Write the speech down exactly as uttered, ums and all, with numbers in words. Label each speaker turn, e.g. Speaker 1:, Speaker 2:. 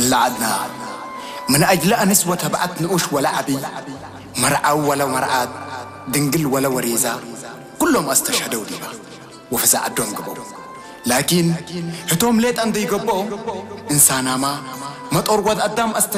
Speaker 1: اللعدنا من أجل أنسوة تبعت نقوش ولا عبي مرعو ولا مرعاد دنقل ولا وريزة كلهم استشهدوا ديبا وفزع الدون قبو لكن هتوم ليت أندي قبو إنسانا ما ما تقرقود قدام